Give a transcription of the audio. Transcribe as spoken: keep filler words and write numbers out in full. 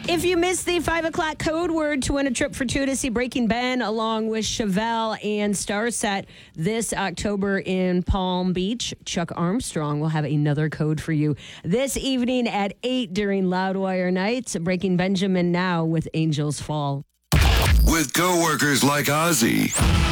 If you missed the five o'clock code word to win a trip for two to see Breaking Ben along with Chevelle and Starset this October in Palm Beach, Chuck Armstrong will have another code for you this evening at eight during Loudwire Nights. Breaking Benjamin now with Angels Fall. With coworkers like Ozzy.